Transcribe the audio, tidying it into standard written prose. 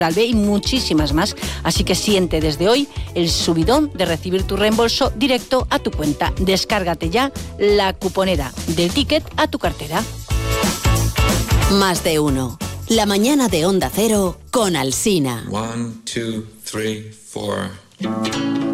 y muchísimas más. Así que siente desde hoy el subidón de recibir tu reembolso directo a tu cuenta. Descárgate ya la cuponera del ticket a tu cartera. Más de uno. La mañana de Onda Cero con Alsina. 1, 2, 3, 4.